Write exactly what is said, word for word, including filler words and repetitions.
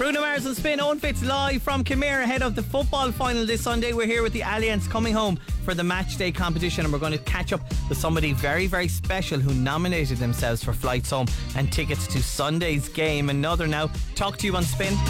Bruno Mars and Spin, Owen Fitz live from Kimera ahead of the football final this Sunday. We're here with the Alliance coming home for the match day competition, and we're going to catch up with somebody very, very special who nominated themselves for flights home and tickets to Sunday's game. Another now. Talk to you on Spin.